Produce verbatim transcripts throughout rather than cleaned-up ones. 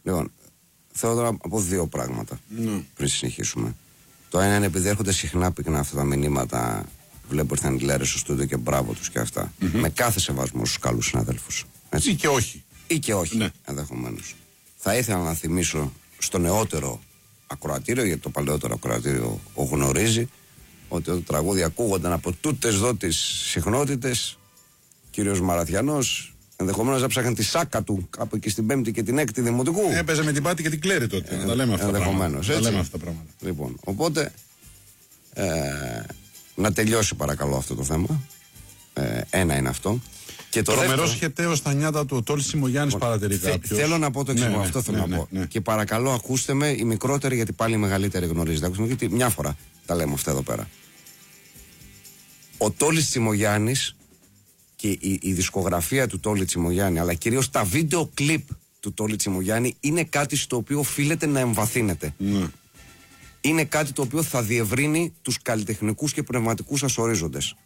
Λοιπόν, θέλω τώρα να πω δύο πράγματα mm. πριν συνεχίσουμε. Το ένα είναι επειδή έρχονται συχνά πυκνά αυτά τα μηνύματα. Βλέπω ότι θα είναι στο στούντιο και μπράβο τους και αυτά. Mm-hmm. Με κάθε σεβασμό στους καλούς συναδέλφους. Έτσι. Ή και όχι. Ή και όχι, ναι. ενδεχομένως. Θα ήθελα να θυμίσω στο νεότερο ακροατήριο, γιατί το παλαιότερο ακροατήριο ο γνωρίζει, ότι το τραγούδι ακούγονταν από τούτες εδώ τις συχνότητες. Κύριος Μαραθιανός ενδεχομένως να ψάχνει τη σάκα του κάπου εκεί στην πέμπτη και την έκτη δημοτικού. Έπαιζε με την Πάτη και την Κλέρη τότε. Ε, τα λέμε αυτά τα πράγματα. Τα λέμε αυτά τα πράγματα. Λοιπόν, οπότε ε, να τελειώσει παρακαλώ αυτό το θέμα. Ε, ένα είναι αυτό. Τρομερός χεταίος στα νιάτα του ο Τόλης Τσιμογιάννης, λοιπόν, παρατηρεί κάποιος. Θέλω να πω το εξής, ναι, αυτό θέλω ναι, να ναι, πω. Ναι. Και παρακαλώ ακούστε με οι μικρότεροι, γιατί πάλι οι μεγαλύτεροι γνωρίζετε. Ακούστε με, γιατί μια φορά τα λέμε αυτά εδώ πέρα. Ο Τόλης Τσιμογιάννης και η, η δισκογραφία του Τόλη Τσιμογιάννη, αλλά κυρίως τα βίντεο κλιπ του Τόλη Τσιμογιάννη, είναι κάτι στο οποίο οφείλετε να εμβαθύνετε. Ναι. Είναι κάτι το οποίο θα διευρύνει τους καλλιτεχνικούς και πνευματικούς σας ορίζοντες.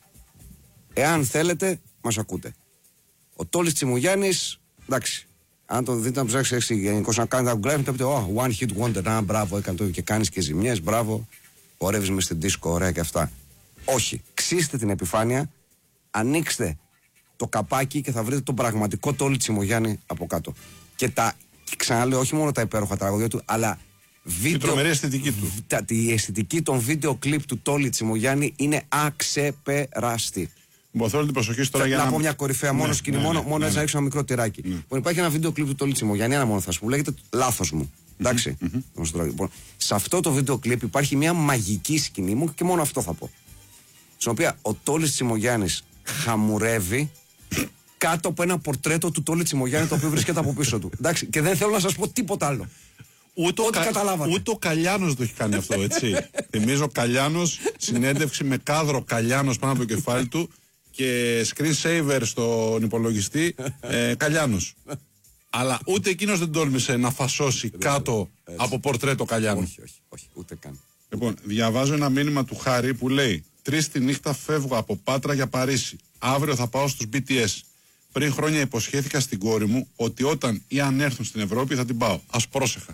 Εάν θέλετε, μας ακούτε. Ο Τόλης Τσιμογιάννης, εντάξει, αν το δείτε να ψάξετε έτσι γενικώς να κάνετε upgrade, θα πείτε, oh, one hit wonder, να, μπράβο, έκανε το και κάνεις και ζημιές, μπράβο, χορεύεις μες στην δίσκο, ωραία και αυτά. Όχι, ξύστε την επιφάνεια, ανοίξτε το καπάκι και θα βρείτε τον πραγματικό Τόλη Τσιμογιάννη από κάτω. Και τα, και ξαναλέω, όχι μόνο τα υπέροχα τραγούδια του, αλλά βίντεο, η τρομερή αισθητική του. Τα, η αισθητική των βίντεο κλιπ του Τόλη Τσιμογιάννη είναι αξεπεραστή. Μπορώ την προσοχή τώρα να, για να να πω μια κορυφαία, ναι, μόνο σκηνή, ναι, μόνο, ναι, μόνο ναι, έτσι να ρίξω ένα μικρό τυράκι. Ναι. Λοιπόν, υπάρχει ένα βίντεο κλιπ του Τόλη Τσιμογιάννη, ένα μόνο θα σου πω, λέγεται Λάθος μου. Εντάξει. Mm-hmm. Λοιπόν, σε αυτό το βίντεο κλιπ υπάρχει μια μαγική σκηνή μου και μόνο αυτό θα πω. Στην οποία ο Τόλης Τσιμογιάννης χαμουρεύει κάτω από ένα πορτρέτο του Τόλη Τσιμογιάννη, το οποίο βρίσκεται από πίσω του. Εντάξει. Και δεν θέλω να σας πω τίποτα άλλο. Ούτε ο, κα... Ούτε ο Καλιάνος το έχει κάνει αυτό, έτσι. Θυμίζω Καλιάνος, συνέντευξη με κάδρο Καλιάνος πάνω από το κεφάλι του και screen saver στον υπολογιστή ε, Καλιάνος. Αλλά ούτε εκείνος δεν τόλμησε να φασώσει κάτω έτσι από πορτρέτο Καλιάνου. Όχι, όχι, όχι, ούτε καν. Λοιπόν, διαβάζω ένα μήνυμα του Χάρη που λέει: Τρεις τη νύχτα φεύγω από Πάτρα για Παρίσι. Αύριο θα πάω στους μπι τι ες. Πριν χρόνια υποσχέθηκα στην κόρη μου ότι όταν ή αν έρθουν στην Ευρώπη θα την πάω. Ας πρόσεχα.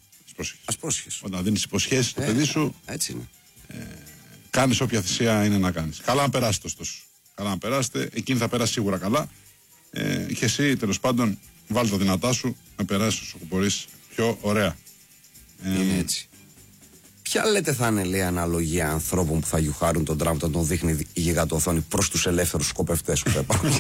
Ας πρόσεχες. Όταν δίνεις υποσχέσεις στο ε, παιδί σου, έτσι είναι. Ε, κάνεις όποια θυσία είναι να κάνεις. Καλά να περάσετε ωστόσο. Καλά να περάσετε. Εκείνη θα περάσει σίγουρα καλά. Ε, και εσύ τέλος πάντων βάλει τα δυνατά σου να περάσεις όσο μπορείς πιο ωραία. Ε, είναι έτσι. Ποια λέτε θα είναι, λέει, αναλογία ανθρώπων που θα γιουχάρουν τον τραμ όταν τον δείχνει η γιγαντοοθόνη προς τους ελεύθερους σκοπευτές που θα υπάρχουν?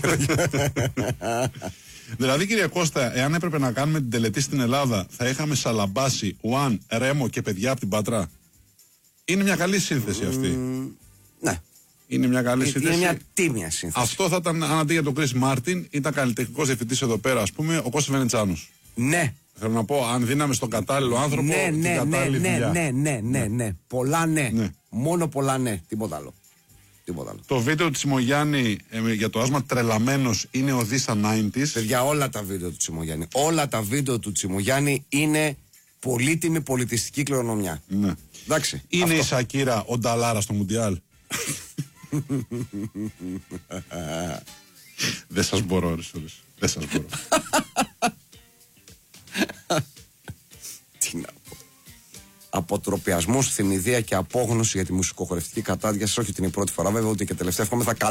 Δηλαδή, κύριε Κώστα, εάν έπρεπε να κάνουμε την τελετή στην Ελλάδα, θα είχαμε Σαλαμπάση, Ουάν, Ρέμο και παιδιά από την Πάτρα. Είναι μια καλή σύνθεση αυτή. Mm, ναι. Είναι μια καλή είναι, σύνθεση. Είναι μια τίμια σύνθεση. Αυτό θα ήταν, αν αντί για τον Chris Μάρτιν, ήταν καλλιτεχνικός διευθυντής εδώ πέρα, ας πούμε, ο Κώστας Βενετσάνος. Ναι. Θέλω να πω, αν δίναμε στον κατάλληλο άνθρωπο, ναι, την ναι, κατάλληλη ναι, δουλειά. Ναι, ναι, ναι, ναι, ναι. Πολλά ναι. ναι. Μόνο πολλά ναι. Τίποτα άλλο. Τίποτα άλλο. Το βίντεο του Τσιμογιάννη ε, για το άσμα Τρελαμένος είναι ο Δίσα ενενήντα. Παιδιά, όλα τα βίντεο του Τσιμογιάννη. Όλα τα βίντεο του Τσιμογιάννη είναι πολύτιμη πολιτιστική κληρονομιά. Ναι. Εντάξει. Είναι αυτό. Η Σακύρα ο Νταλάρα στο Μουντιάλ. Δεν σας μπορώ, ρε σωρές. Δεν σας μπορώ. Τι να πω. Αποτροπιασμός, θυμηδία και απόγνωση για τη μουσικοχορευτική κατάδυση. Όχι την πρώτη φορά, βέβαια, ούτε και τελευταία. Εύχομαι θα